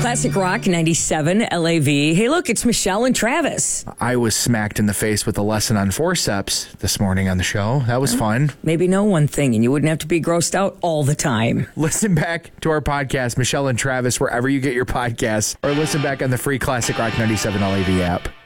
Classic Rock 97 LAV. Hey, look, it's Michelle and Travis. I was smacked in the face with a lesson on forceps this morning on the show. That was fun. Maybe know one thing and you wouldn't have to be grossed out all the time. Listen back to our podcast, Michelle and Travis, wherever you get your podcasts, or listen back on the free Classic Rock 97 LAV app.